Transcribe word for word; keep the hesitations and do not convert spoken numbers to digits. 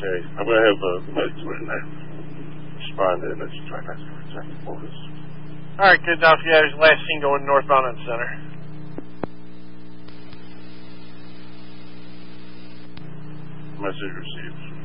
Okay, I'm going to have uh, the medics right now respond and let's try not to protect the focus. All right, good enough. Yeah, there's last scene going northbound on Center. Message received.